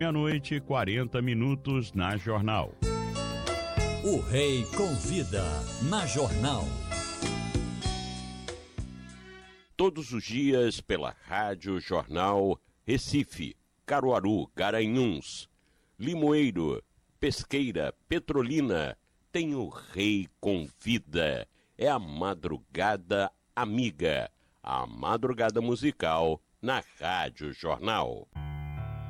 Meia-noite, 40 minutos na Jornal. O Rei Convida, na Jornal. Todos os dias pela Rádio Jornal Recife, Caruaru, Garanhuns, Limoeiro, Pesqueira, Petrolina, tem o Rei Convida. É a Madrugada Amiga, a madrugada musical na Rádio Jornal.